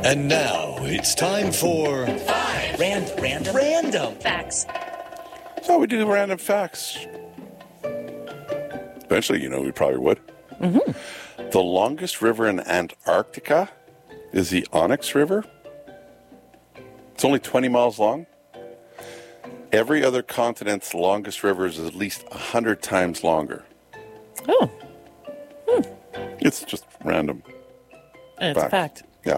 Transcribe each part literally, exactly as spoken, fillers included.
And now it's time for Five Rand, random random Facts. So we do random facts. Eventually, you know, we probably would. Mm-hmm. The longest river in Antarctica is the Onyx River. It's only twenty miles long. Every other continent's longest river is at least one hundred times longer. Oh. Hmm. It's just random. And it's fact. a fact. Yeah.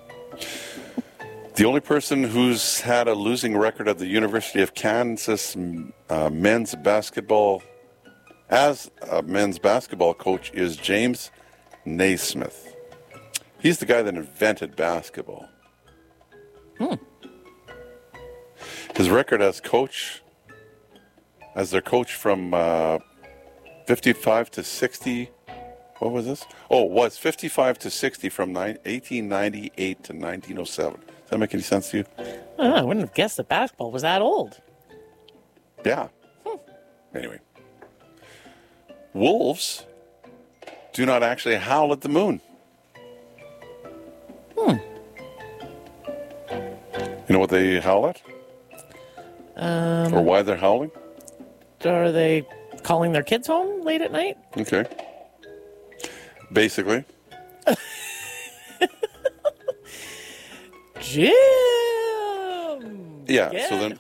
The only person who's had a losing record at the University of Kansas uh, men's basketball, as a men's basketball coach, is James Naismith. He's the guy that invented basketball. Hmm. His record as coach, as their coach from uh, fifty-five to sixty, what was this? Oh, it was fifty-five to sixty from eighteen ninety-eight to nineteen oh seven. Does that make any sense to you? Oh, I wouldn't have guessed that basketball was that old. Yeah. Hmm. Anyway. Wolves do not actually howl at the moon. Hmm. You know what they howl at? Um, or why they're howling? Are they calling their kids home late at night? Okay. Basically. Jim! Yeah, Get so then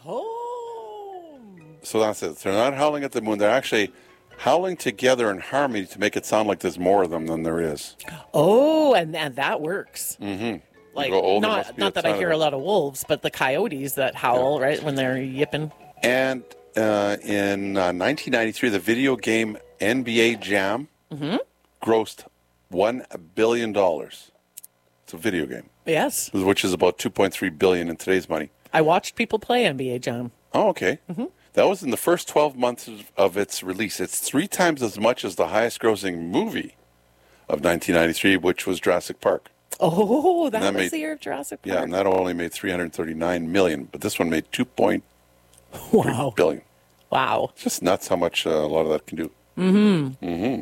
home! So that's it. They're not howling at the moon. They're actually howling together in harmony to make it sound like there's more of them than there is. Oh, and, and that works. Mm-hmm. Like, go, oh, there must not be not a that I ton hear of a lot of wolves, but the coyotes that howl, right, when they're yipping. And uh, in uh, nineteen ninety-three, the video game N B A Jam Mm-hmm. grossed one billion dollars. It's a video game. Yes. Which is about two point three billion dollars in today's money. I watched people play N B A Jam. Oh, okay. Mm-hmm. That was in the first twelve months of, of its release. It's three times as much as the highest-grossing movie of nineteen ninety-three, which was Jurassic Park. Oh, that, that was made, the year of Jurassic Park. Yeah, and that only made three hundred thirty-nine million dollars, but this one made two point three wow. billion dollars. Wow. It's just nuts how much uh, a lot of that can do. Mm-hmm. Mm-hmm.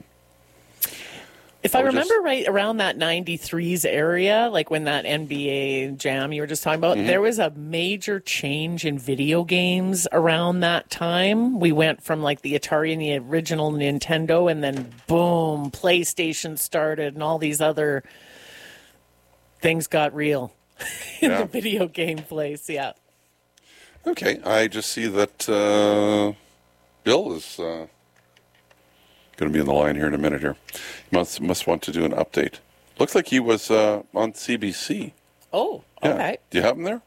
If I, I remember just... right, around that ninety-threes area, like when that N B A Jam you were just talking about, mm-hmm. there was a major change in video games around that time. We went from like the Atari and the original Nintendo, and then boom, PlayStation started, and all these other things got real in yeah. the video game place. Yeah. Okay, I just see that uh, Bill is uh, going to be in the line here in a minute here. He must, must want to do an update. Looks like he was uh, on C B C. Oh, yeah. okay. Do you have him there?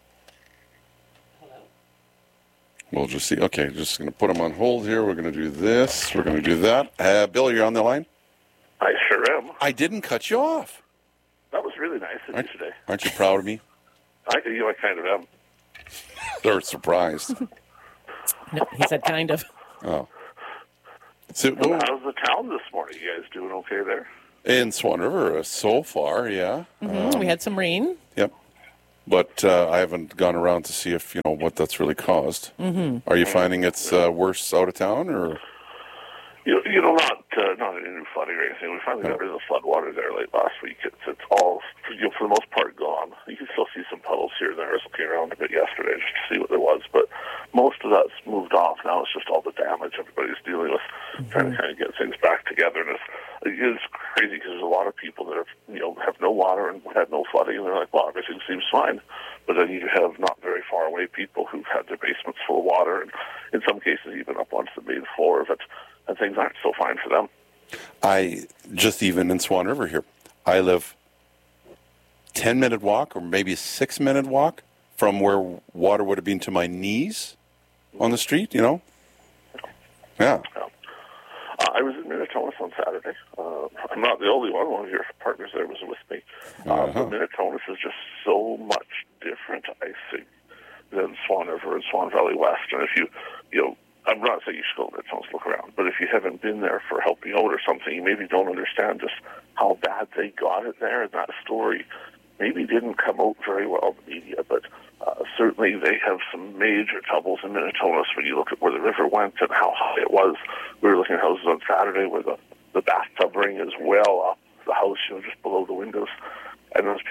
Hello? We'll just see. Okay, just going to put him on hold here. We're going to do this. We're going to do that. Uh, Bill, you're on the line? I sure am. I didn't cut you off. That was really nice of aren't, you today. Aren't you proud of me? I, you know, I kind of am. They're surprised. No, he said kind of. Oh. So, well, how's the town this morning? You guys doing okay there? In Swan River, uh, so far, yeah. Mm-hmm. Um, we had some rain. Yep. But uh, I haven't gone around to see if, you know, what that's really caused. Mm-hmm. Are you finding it's uh, worse out of town, or...? You, you know, not uh, not any new flooding or anything. We finally got rid of the flood water there late last week. It's it's all, you know, for the most part, gone. You can still see some puddles here and there. I was looking around a bit yesterday just to see what there was, but most of that's moved off. Now it's just all the damage everybody's dealing with, mm-hmm. trying to kind of get things back together. And it's, it's crazy because there's a lot of people that have, you know, have no water and had no flooding, and they're like, well, everything seems fine. But then you have not very far away people who've had their basements full of water, and in some cases even up onto the main floor of it. And things aren't so fine for them. I, just even in Swan River here, I live ten-minute walk or maybe a six-minute walk from where water would have been to my knees on the street, you know? Yeah. yeah. Uh, I was in Minitonas on Saturday. Uh, I'm not the only one. One of your partners there was with me. Uh, uh-huh. But Minitonas is just so much different, I think, than Swan River and Swan Valley West. And if you, you know, I'm not saying you should go there, don't look around, but if you haven't been there for helping out or something, you maybe don't understand just how bad they got it there. And that story maybe didn't come out very well in the media, but uh, certainly they have some major troubles in Minitonas when you look at where the river went and how high it was. We were looking at houses on Saturday where the, the bathtub ring is well up the house, you know, just below the windows. And those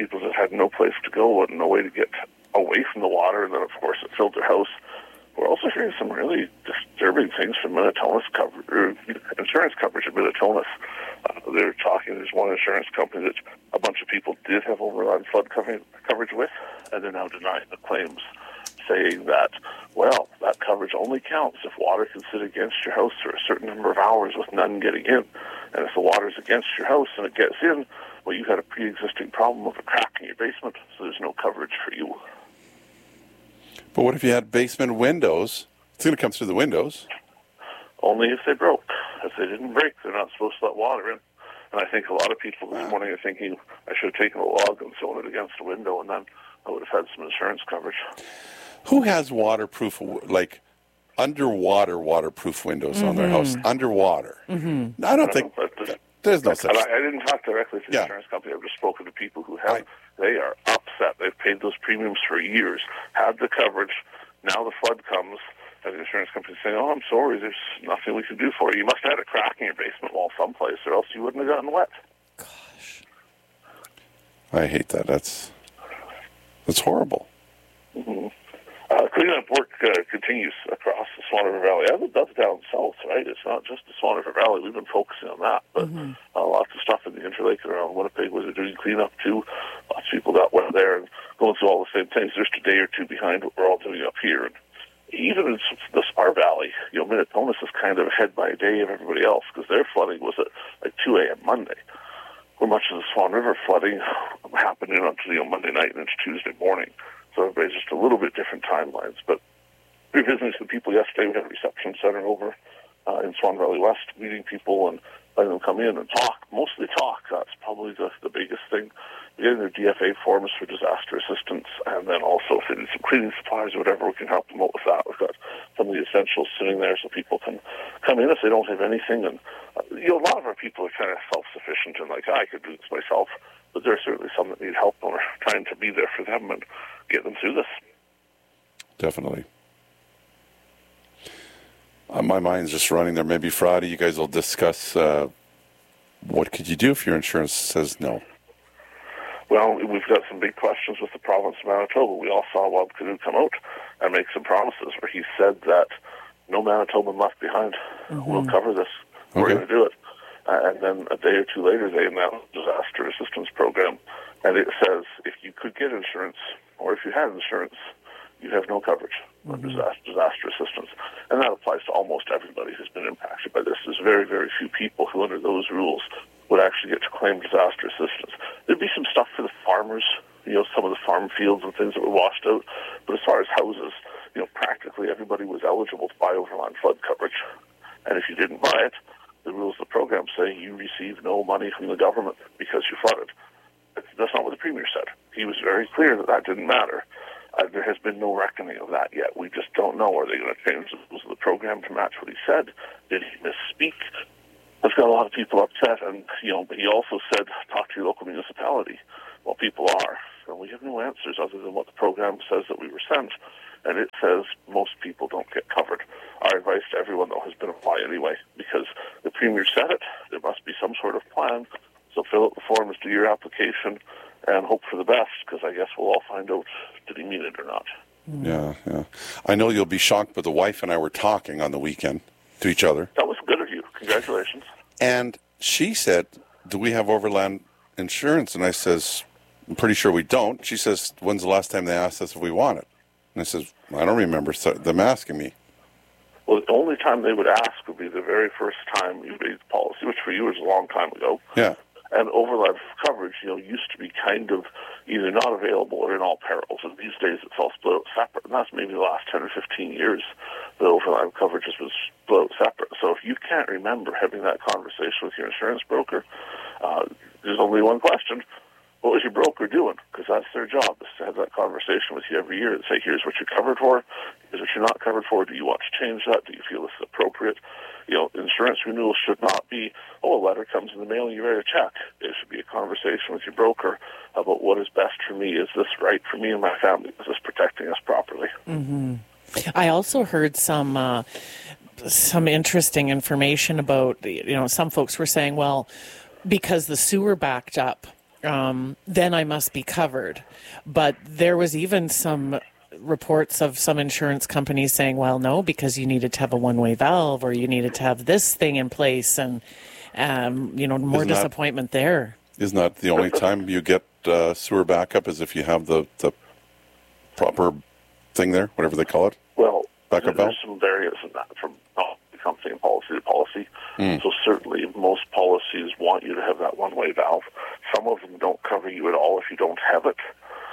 people that had no place to go and no way to get away from the water, and then, of course, it filled their house. We're also hearing some really disturbing things from Minnetonka's cover, or insurance coverage at Minnetonka's. Uh, they're talking, there's one insurance company that a bunch of people did have overland flood coverage, coverage with, and they're now denying the claims, saying that, well, that coverage only counts if water can sit against your house for a certain number of hours with none getting in. And if the water's against your house and it gets in, well, you had a pre-existing problem of a crack in your basement, so there's no coverage for you. But what if you had basement windows? It's going to come through the windows. Only if they broke. If they didn't break, they're not supposed to let water in. And I think a lot of people this morning are thinking, I should have taken a log and thrown it against a window, and then I would have had some insurance coverage. Who has waterproof, like underwater waterproof windows mm-hmm. on their house? Underwater. Mm-hmm. I don't I think, don't know, there's no such thing. I, I didn't talk directly to the yeah. insurance company. I've just spoken to people who have. I, they are upset. They've paid those premiums for years, had the coverage. Now the flood comes, and the insurance company is saying, oh, I'm sorry, there's nothing we can do for you. You must have had a crack in your basement wall someplace, or else you wouldn't have gotten wet. Gosh. I hate that. That's, that's horrible. Mm-hmm. Uh, cleanup work uh, continues across the Swan River Valley. I think that's down south, right? It's not just the Swan River Valley. We've been focusing on that, but mm-hmm. uh, lots of stuff in the Interlake and around Winnipeg where they're doing cleanup too. Lots of people got wet there and going through all the same things. They're just a day or two behind what we're all doing up here. And even in this our valley, you know, Minnetonka's is kind of ahead by a day of everybody else because their flooding was at like two a.m. Monday, where much of the Swan River flooding happened in until, you know, Monday night and into Tuesday morning. So everybody's just a little bit different timelines. But we were visiting some people yesterday. We had a reception center over uh, in Swan Valley West, meeting people and letting them come in and talk, mostly talk. That's probably the, the biggest thing. Getting their D F A forms for disaster assistance, and then also if they need some cleaning supplies or whatever, we can help them out with that. We've got some of the essentials sitting there so people can come in if they don't have anything. And uh, you know, a lot of our people are kind of self-sufficient and like, I could do this myself. But there are certainly some that need help, and we're trying to be there for them and get them through this. Definitely. Uh, my mind's just running there. Maybe Friday you guys will discuss uh, what could you do if your insurance says no. Well, we've got some big questions with the province of Manitoba. We all saw Wab Kinew come out and make some promises where he said that no Manitoban left behind. Mm-hmm. We'll cover this. We're okay. going to do it. Uh, and then a day or two later, they announced a disaster assistance program. And it says if you could get insurance, or if you had insurance, you have no coverage for mm-hmm. disaster, disaster assistance. And that applies to almost everybody who's been impacted by this. There's very, very few people who, under those rules, would actually get to claim disaster assistance. There'd be some stuff for the farmers, you know, some of the farm fields and things that were washed out. But as far as houses, you know, practically everybody was eligible to buy overland flood coverage. And if you didn't buy it, the rules of the program say you receive no money from the government because you flooded. That's not what the Premier said. He was very clear that that didn't matter. Uh, there has been no reckoning of that yet. We just don't know. Are they going to change the rules of the program to match what he said? Did he misspeak? That's got a lot of people upset. And, you know, but he also said, talk to your local municipality. Well, people are. And we have no answers other than what the program says that we were sent. And it says most people don't get covered. Our advice to everyone, though, has been apply anyway, because the Premier said it. There must be some sort of plan. So fill out the forms, do your application, and hope for the best, because I guess we'll all find out, did he mean it or not. Yeah, yeah. I know you'll be shocked, but the wife and I were talking on the weekend to each other. That was good of you. Congratulations. And she said, do we have overland insurance? And I says, I'm pretty sure we don't. She says, when's the last time they asked us if we want it? And I says, I don't remember them asking me. Well, the only time they would ask would be the very first time you made the policy, which for you was a long time ago. Yeah. And overland coverage, you know, used to be kind of either not available or in all perils. And these days it's all split out separate. And that's maybe the last ten or fifteen years that overland coverage has been split out separate. So if you can't remember having that conversation with your insurance broker, uh, there's only one question. What was your broker doing? Because that's their job, is to have that conversation with you every year and say, here's what you're covered for, here's what you're not covered for, do you want to change that, do you feel this is appropriate? You know, insurance renewal should not be, oh, a letter comes in the mail and you write a check. It should be a conversation with your broker about what is best for me. Is this right for me and my family? Is this protecting us properly? Mm-hmm. I also heard some uh, some interesting information about, you know, some folks were saying, well, because the sewer backed up um, then I must be covered. But there was even some reports of some insurance companies saying, well, no, because you needed to have a one-way valve or you needed to have this thing in place, and, um, you know, more Isn't that- disappointment there. Isn't that the only time you get uh, sewer backup is if you have the, the proper thing there, whatever they call it? Well, Backup there's valve? some variance in that from policy company and policy to policy. Mm. So certainly most policies want you to have that one-way valve. Some of them don't cover you at all if you don't have it.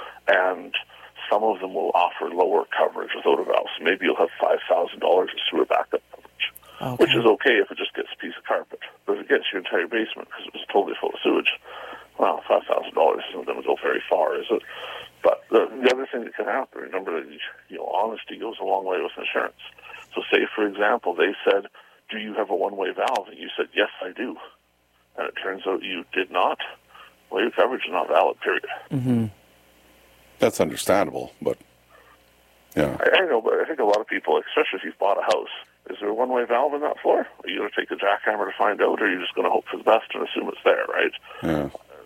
And some of them will offer lower coverage without a valve. So maybe you'll have five thousand dollars of sewer backup coverage, Okay. which is okay if it just gets a piece of carpet. But if it gets your entire basement because it was totally full of sewage, well, five thousand dollars isn't going to go very far, is it? But the, the other thing that can happen, remember that, you know, honesty goes a long way with insurance. So say, for example, they said, do you have a one-way valve? And you said, yes, I do. And it turns out you did not. Well, your coverage is not valid, period. Mm-hmm. That's understandable, but yeah. I, I know, but I think a lot of people, especially if you've bought a house, is there a one-way valve in that floor? Are you going to take a jackhammer to find out, or are you just going to hope for the best and assume it's there, right? Yeah.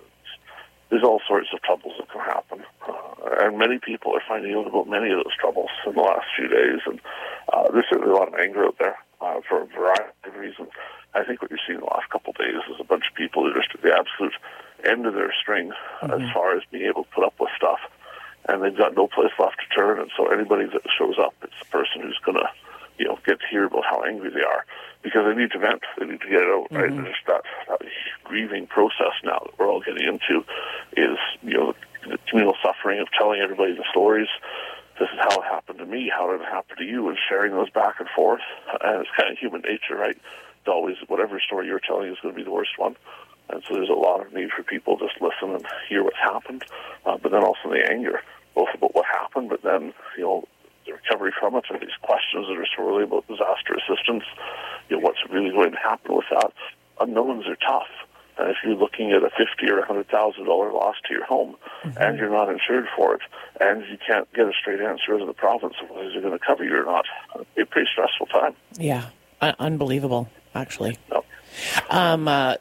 There's all sorts of troubles that can happen. Uh, and many people are finding out about many of those troubles in the last few days. And uh, there's certainly a lot of anger out there uh, for a variety of reasons. I think what you're seeing the last couple of days is a bunch of people who are just at the absolute end of their string mm-hmm. as far as being able to put up with stuff. And they've got no place left to turn. And so anybody that shows up, it's the person who's going to, you know, get to hear about how angry they are. Because they need to vent. They need to get it out, right? Mm-hmm. There's that, that grieving process now that we're all getting into is, you know, the, the communal suffering of telling everybody the stories. This is how it happened to me. How did it happen to you? And sharing those back and forth. And it's kind of human nature, right? It's always, whatever story you're telling is going to be the worst one. And so there's a lot of need for people to just listen and hear what's happened. Uh, but then also the anger, both about what happened, but then, you know, the recovery from it, and these questions that are sorely about disaster assistance, you know, what's really going to happen with that. Unknowns are tough. And if you're looking at a fifty thousand dollars or one hundred thousand dollars loss to your home, mm-hmm. and you're not insured for it, and you can't get a straight answer out of the province of whether they're going to cover you or not, it'd be a pretty stressful time. Yeah, uh, unbelievable, actually. No. Um, uh,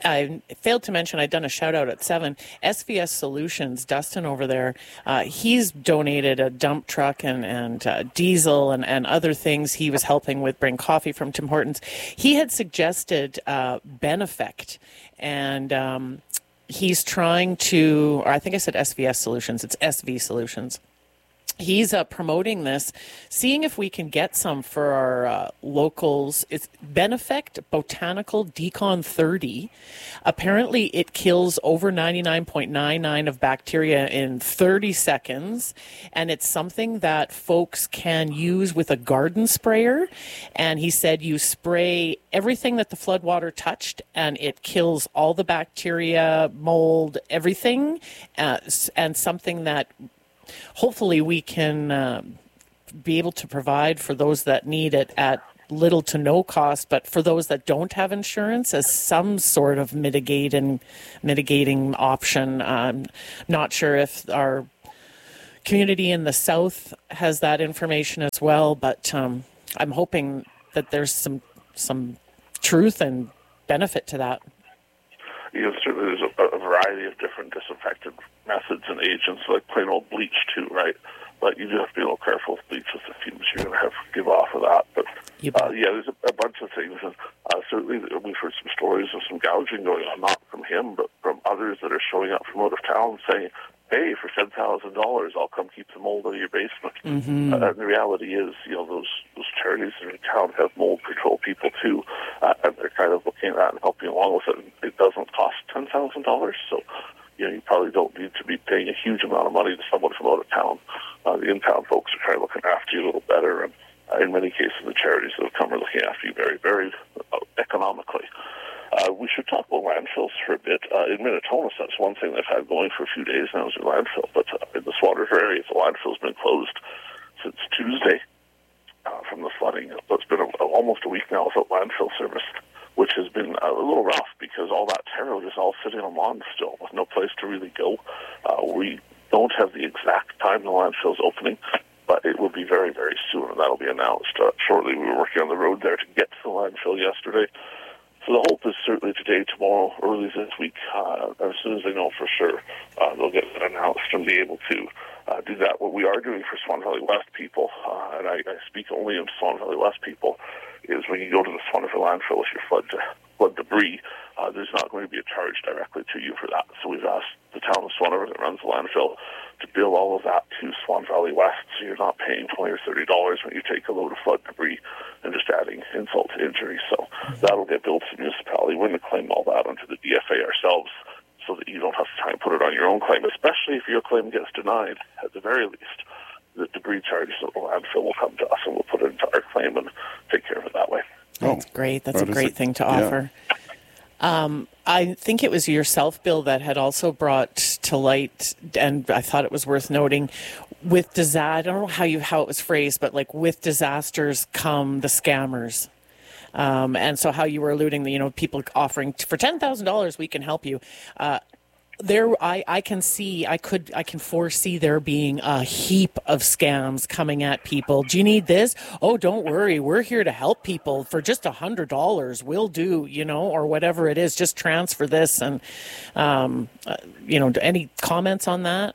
I failed to mention, I'd done a shout out at seven. S V S Solutions, Dustin over there, uh, he's donated a dump truck and, and uh, diesel and, and other things. He was helping with bring coffee from Tim Hortons. He had suggested uh, Benefect, and um, he's trying to, or I think I said S V S Solutions, it's S V Solutions. He's uh, promoting this, seeing if we can get some for our uh, locals. It's Benefect Botanical Decon thirty. Apparently, it kills over ninety-nine point nine nine of bacteria in thirty seconds, and it's something that folks can use with a garden sprayer. And he said you spray everything that the floodwater touched, and it kills all the bacteria, mold, everything, uh, and something that hopefully we can uh, be able to provide for those that need it at little to no cost, but for those that don't have insurance, as some sort of mitigating mitigating option. I'm not sure if our community in the south has that information as well, but um, I'm hoping that there's some some truth and benefit to that. You know, certainly there's a, a variety of different disinfectant methods and agents, like plain old bleach too, right? But you do have to be a little careful with bleach with the fumes you're going to have to give off of that. But uh, yeah, there's a, a bunch of things, and uh, certainly we've heard some stories of some gouging going on, not from him, but from others that are showing up from out of town saying, hey, for ten thousand dollars, I'll come keep the mold out of your basement. Mm-hmm. Uh, and the reality is, you know, those those charities in town have mold control people too, uh, and they're kind of looking at that and helping along with it. It doesn't cost ten thousand dollars, so you know, you probably don't need to be paying a huge amount of money to someone from out of town. Uh, the in-town folks are kind of looking after you a little better, and uh, in many cases, the charities that have come are looking after you very, very uh, economically. Uh, we should talk about landfills for a bit. Uh, in Minnetonka, that's one thing they've had going for a few days now is their landfill. But uh, in the Swan River area, the landfill's been closed since Tuesday uh, from the flooding. So it's been a, almost a week now without landfill service, which has been a little rough because all that terror is all sitting on lawn still with no place to really go. Uh, we don't have the exact time the landfill's opening, but it will be very, very soon, and that'll be announced uh, shortly. We were working on the road there to get to the landfill yesterday. So the hope is certainly today, tomorrow, early this week, uh, as soon as they know for sure, uh, they'll get it announced and be able to uh, do that. What we are doing for Swan Valley West people, uh, and I, I speak only of Swan Valley West people, is when you go to the Swan River landfill with your flood, flood debris, uh, there's not going to be a charge directly to you for that. So we've asked the town of Swan River that runs the landfill to bill all of that to Swan Valley West, so you're not paying twenty or thirty dollars when you take a load of flood debris and just adding insult to injury. So that'll get billed to the municipality. We're going to claim all that onto the D F A ourselves so that you don't have to try and put it on your own claim, especially if your claim gets denied. At the very least, the debris charges at the landfill will come to us and we'll put it into our claim and take care of it that way. That's Oh, great. That's that a is great a- thing to yeah. offer. Um, I think it was yourself, Bill, that had also brought to light, and I thought it was worth noting, with disaster, I don't know how you how it was phrased, but like with disasters come the scammers. Um, and so how you were alluding, you know, people offering for ten thousand dollars, we can help you. Uh, There, I, I can see, I could, I can foresee there being a heap of scams coming at people. Do you need this? Oh, don't worry, we're here to help people for just a hundred dollars. We'll do, you know, or whatever it is. Just transfer this, and um, uh, you know, any comments on that?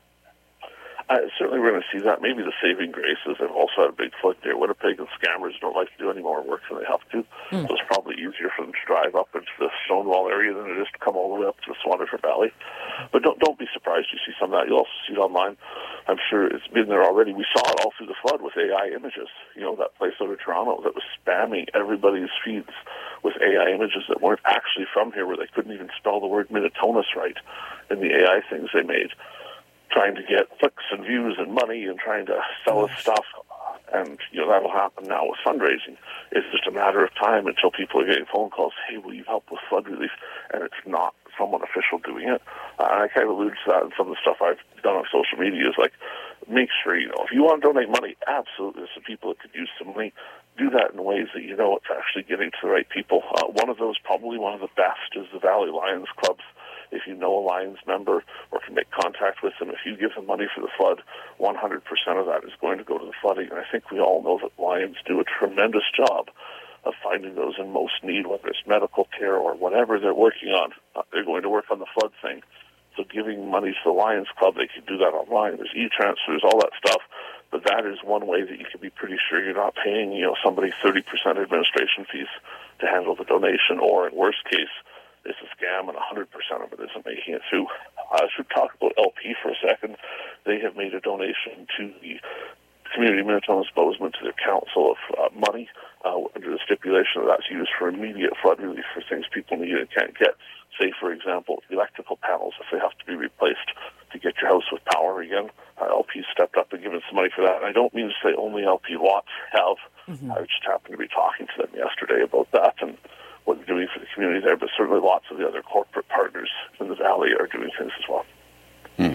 Uh, certainly we're going to see that. Maybe the saving grace is they've also had a big flood near Winnipeg, and scammers don't like to do any more work than they have to. Mm. So it's probably easier for them to drive up into the Stonewall area than it is to come all the way up to the Swan River Valley. But don't don't be surprised you see some of that. You'll also see it online. I'm sure it's been there already. We saw it all through the flood with A I images. You know, that place out of Toronto that was spamming everybody's feeds with A I images that weren't actually from here, where they couldn't even spell the word Minnetonus right in the A I things they made, trying to get clicks and views and money and trying to sell us stuff. And, you know, that'll happen now with fundraising. It's just a matter of time until people are getting phone calls, hey, will you help with flood relief? And it's not someone official doing it. Uh, and I kind of allude to that in some of the stuff I've done on social media is like, make sure, you know, if you want to donate money, absolutely, there's some people that could use some money. Do that in ways that you know it's actually getting to the right people. Uh, one of those, probably one of the best, is the Valley Lions Clubs. If you know a Lions member or can make contact with them, if you give them money for the flood, one hundred percent of that is going to go to the flooding. And I think we all know that Lions do a tremendous job of finding those in most need, whether it's medical care or whatever they're working on. Uh, they're going to work on the flood thing. So giving money to the Lions Club, they can do that online. There's e-transfers, all that stuff. But that is one way that you can be pretty sure you're not paying, you know, somebody thirty percent administration fees to handle the donation, or in worst case, it's a scam and one hundred percent of it isn't making it through. I should talk about L P for a second. They have made a donation to the Community Minnetonka's Bozeman, to their council, of uh, money uh, under the stipulation that that's used for immediate flood relief for things people need and can't get. Say, for example, electrical panels, if they have to be replaced to get your house with power again. Uh, L P stepped up and given some money for that. And I don't mean to say only L P lots have. Mm-hmm. I just happened to be talking to them yesterday about that and what they're doing for the community there, but certainly lots of the other corporate partners in the valley are doing things as well. Hmm.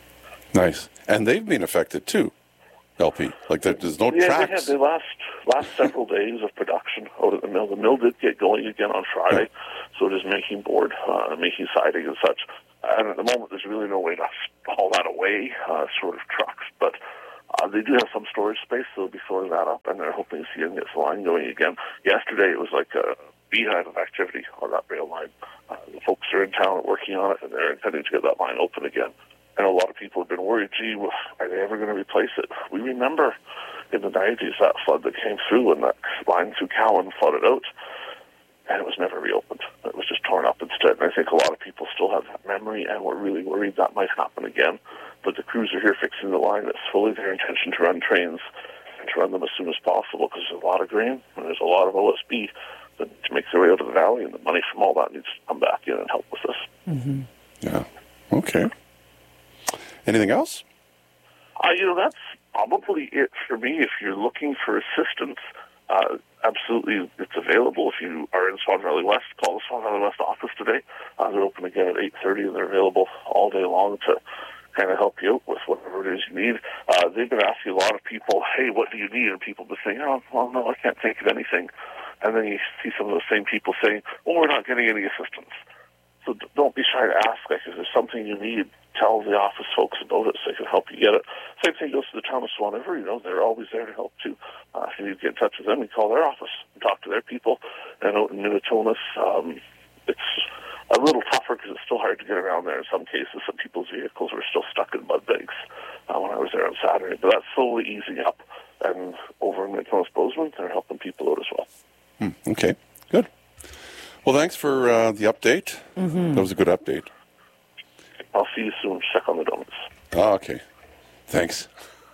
Nice. And they've been affected too, L P. Like there, there's no yeah, tracks. Yeah, they had the last, last several days of production out at the mill. The mill did get going again on Friday, yeah. So it is making board, uh, making siding and such. And at the moment, there's really no way to haul that away, uh, sort of trucks, but Uh, they do have some storage space, so they'll be filling that up, and they're hoping to see and get the line going again. Yesterday, it was like a beehive of activity on that rail line. Uh, the folks are in town working on it, and they're intending to get that line open again. And a lot of people have been worried, gee, well, are they ever going to replace it? We remember in the nineties that flood that came through, and that line through Cowan flooded out, and it was never reopened. It was just torn up instead. And I think a lot of people still have that memory, and we're really worried that might happen again. But the crews are here fixing the line. It's fully their intention to run trains and to run them as soon as possible, because there's a lot of grain and there's a lot of O S B that need to make their way out of the valley, and the money from all that needs to come back in and help with this. Mm-hmm. Yeah. Okay. Anything else? Uh, you know, that's probably it for me. If you're looking for assistance, uh, absolutely, it's available. If you are in Swan Valley West, call the Swan Valley West office today. Uh, they're open again at eight thirty, and they're available all day long to kind of help you out with whatever it is you need. Uh, they've been asking a lot of people, hey, what do you need? And people have been saying, oh, well, no, I can't think of anything. And then you see some of those same people saying, oh, we're not getting any assistance. So d- don't be shy to ask. Like, if there's something you need, tell the office folks about it so they can help you get it. Same thing goes to the town of Swan River. You know, they're always there to help, too. Uh, if you need to get in touch with them, you call their office and talk to their people. And out in Minnetonus, um, it's a little tougher because it's still hard to get around there in some cases. Some people's vehicles were still stuck in mud banks uh, when I was there on Saturday. But that's slowly easing up. And over in McDonald's Bozeman, they're helping people out as well. Hmm, okay, good. Well, thanks for uh, the update. Mm-hmm. That was a good update. I'll see you soon. Check on the donuts. Oh, okay. Thanks.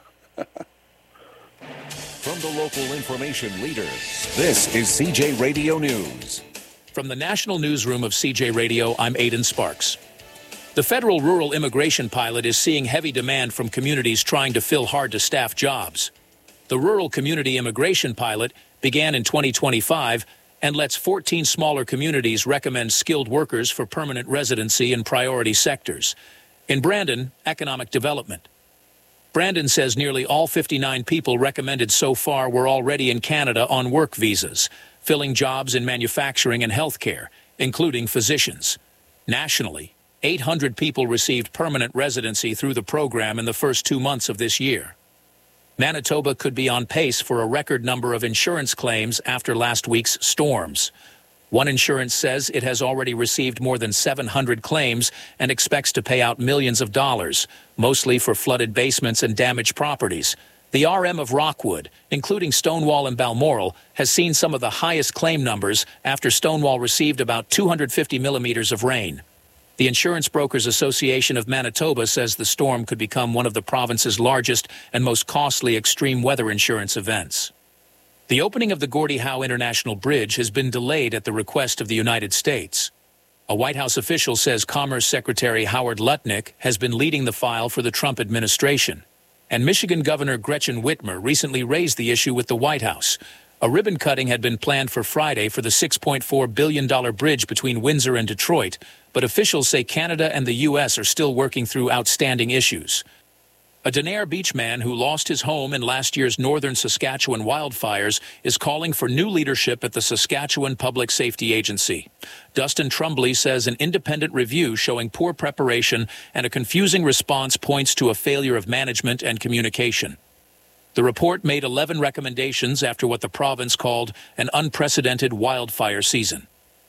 From the local information leader, this is C J Radio News. From the National Newsroom of C J Radio, I'm Aidan Sparks. The federal rural immigration pilot is seeing heavy demand from communities trying to fill hard-to-staff jobs. The rural community immigration pilot began in twenty twenty-five and lets fourteen smaller communities recommend skilled workers for permanent residency in priority sectors. In Brandon, economic development. Brandon says nearly all fifty-nine people recommended so far were already in Canada on work visas, filling jobs in manufacturing and healthcare, including physicians. Nationally, eight hundred people received permanent residency through the program in the first two months of this year. Manitoba could be on pace for a record number of insurance claims after last week's storms. One insurance says it has already received more than seven hundred claims and expects to pay out millions of dollars, mostly for flooded basements and damaged properties. The R M of Rockwood, including Stonewall and Balmoral, has seen some of the highest claim numbers after Stonewall received about two hundred fifty millimeters of rain. The Insurance Brokers Association of Manitoba says the storm could become one of the province's largest and most costly extreme weather insurance events. The opening of the Gordie Howe International Bridge has been delayed at the request of the United States. A White House official says Commerce Secretary Howard Lutnick has been leading the file for the Trump administration. And Michigan Governor Gretchen Whitmer recently raised the issue with the White House. A ribbon cutting had been planned for Friday for the six point four billion dollars bridge between Windsor and Detroit, but officials say Canada and the U S are still working through outstanding issues. A Denair Beach man who lost his home in last year's northern Saskatchewan wildfires is calling for new leadership at the Saskatchewan Public Safety Agency. Dustin Trumbley says an independent review showing poor preparation and a confusing response points to a failure of management and communication. The report made eleven recommendations after what the province called an unprecedented wildfire season.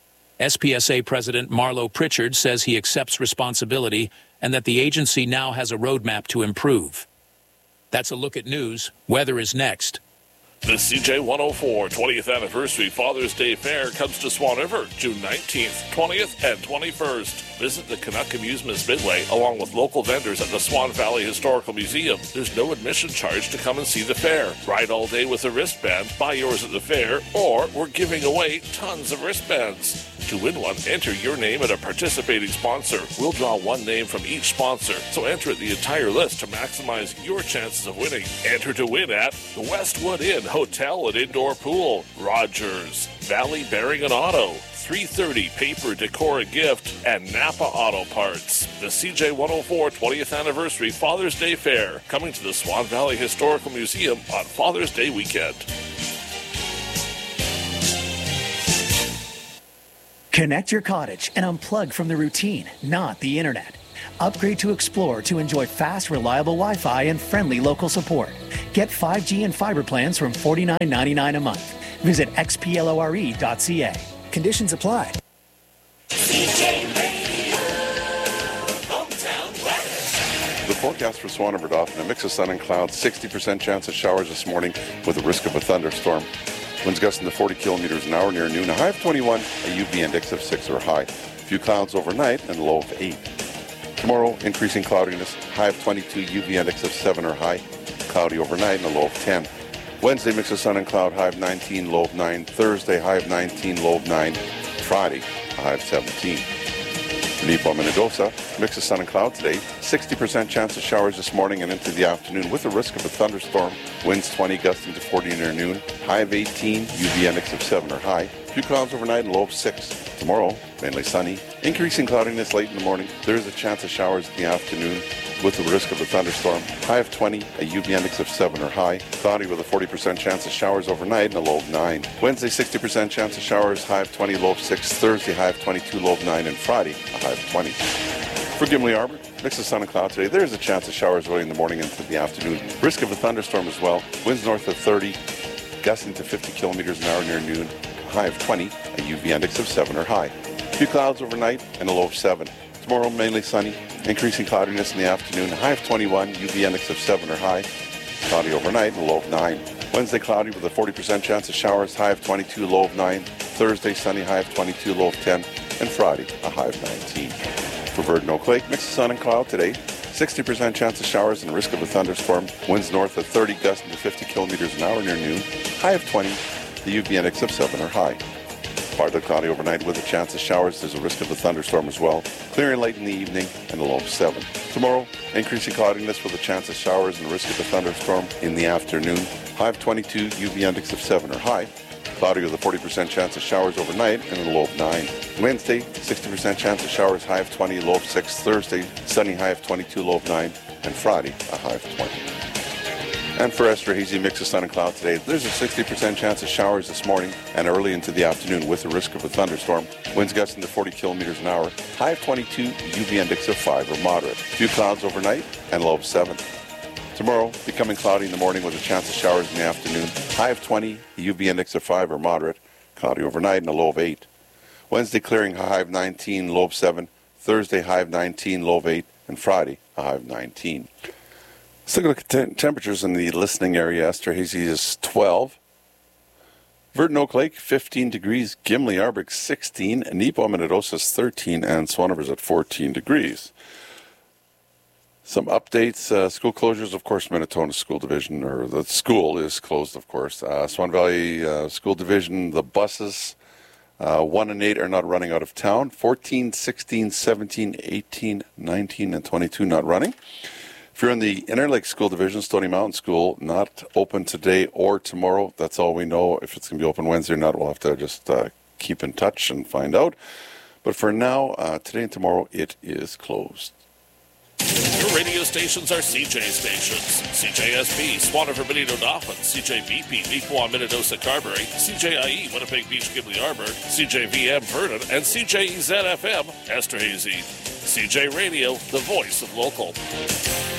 S P S A President Marlo Pritchard says he accepts responsibility and that the agency now has a roadmap to improve. That's a look at news. Weather is next. The C J one oh four twentieth Anniversary Father's Day Fair comes to Swan River June nineteenth, twentieth, and twenty-first. Visit the Canuck Amusements Midway along with local vendors at the Swan Valley Historical Museum. There's no admission charge to come and see the fair. Ride all day with a wristband, buy yours at the fair, or we're giving away tons of wristbands. To win one, enter your name and a participating sponsor. We'll draw one name from each sponsor, so enter the entire list to maximize your chances of winning. Enter to win at the Westwood Inn Hotel and Indoor Pool, Rogers, Valley Bearing and Auto, three thirty Paper Decor and Gift, and Napa Auto Parts. The C J one oh four twentieth Anniversary Father's Day Fair, coming to the Swan Valley Historical Museum on Father's Day weekend. Connect your cottage and unplug from the routine, not the internet. Upgrade to Explore to enjoy fast, reliable Wi-Fi and friendly local support. Get five G and fiber plans from forty-nine ninety-nine a month. Visit x p l o r e dot c a. Conditions apply. C J Radio, hometown weather. The forecast for Swan River Dauphin, a mix of sun and clouds, sixty percent chance of showers this morning with a risk of a thunderstorm. Winds gusting to forty kilometers an hour near noon, a high of twenty-one, a U V index of six or high. A few clouds overnight and a low of eight. Tomorrow, increasing cloudiness, high of twenty-two, U V index of seven or high. Cloudy overnight and a low of ten. Wednesday, mix of sun and cloud, high of nineteen, low of nine. Thursday, high of nineteen, low of nine. Friday, a high of seventeen. Neepawa, Minnedosa, mix of sun and cloud today. sixty percent chance of showers this morning and into the afternoon with a risk of a thunderstorm. Winds twenty, gusting to forty near noon. High of eighteen, U V index of seven or high. A few clouds overnight and low of six. Tomorrow, mainly sunny. Increasing cloudiness late in the morning. There is a chance of showers in the afternoon with the risk of a thunderstorm. High of twenty, a U V index of seven or high. Cloudy with a forty percent chance of showers overnight and a low of nine. Wednesday, sixty percent chance of showers, high of twenty, low of six. Thursday, high of twenty-two, low of nine. And Friday, a high of twenty. For Gimli Arbor, mix of sun and cloud today. There is a chance of showers early in the morning into the afternoon. Risk of a thunderstorm as well. Winds north of thirty, gusting to fifty kilometers an hour near noon. High of twenty, a a U V index of seven or high. A few clouds overnight and a low of seven. Tomorrow, mainly sunny, increasing cloudiness in the afternoon, a high of twenty-one, U V index of seven or high. Cloudy overnight and a low of nine. Wednesday, cloudy with a forty percent chance of showers, high of twenty-two, low of nine. Thursday, sunny, high of twenty-two, low of ten. And Friday, a high of nineteen. For Virden Oak Lake, mix of sun and cloud today. sixty percent chance of showers and risk of a thunderstorm. Winds north of thirty, gusting to fifty kilometers an hour near noon. High of twenty. The U V index of seven or high. Partly cloudy overnight with a chance of showers. There's a risk of a thunderstorm as well. Clearing late in the evening and a low of seven. Tomorrow, increasing cloudiness with a chance of showers and risk of a thunderstorm in the afternoon. High of twenty-two, U V index of seven or high. Cloudy with a forty percent chance of showers overnight and a low of nine. Wednesday, sixty percent chance of showers, high of twenty, low of six. Thursday, sunny, high of twenty-two, low of nine. And Friday, a high of twenty. And for Esterhazy, mix of sun and cloud today. There's a sixty percent chance of showers this morning and early into the afternoon with a risk of a thunderstorm. Winds gusting to forty kilometers an hour. High of twenty-two, U V index of five or moderate. A few clouds overnight and low of seven. Tomorrow, becoming cloudy in the morning with a chance of showers in the afternoon. High of twenty, U V index of five or moderate. Cloudy overnight and a low of eight. Wednesday, clearing, high of nineteen, low of seven. Thursday, high of nineteen, low of eight. And Friday, a high of nineteen. Let's take a look at te- temperatures in the listening area. Esterhazy is twelve. Virden Oak Lake, fifteen degrees. Gimli Arbrig, sixteen. Nepo Minnedosa, thirteen. And Swan River's at fourteen degrees. Some updates. Uh, school closures, of course, Minnetonka School Division, or the school is closed, of course. Uh, Swan Valley uh, School Division, the buses, uh, one and eight are not running out of town. fourteen, sixteen, seventeen, eighteen, nineteen, and twenty-two not running. If you're in the Interlake School Division, Stony Mountain School, not open today or tomorrow. That's all we know. If it's going to be open Wednesday or not, we'll have to just uh, keep in touch and find out. But for now, uh, today and tomorrow, it is closed. Your radio stations are C J stations. C J S P, Swan River, Benito, Dauphin. C J V P, Neepawa, Minnedosa, Carberry. C J I E, Winnipeg Beach, Gimli Arbor. C J V M, Vernon. And C J E Z F M, Esterhazy. C J Radio, the voice of local.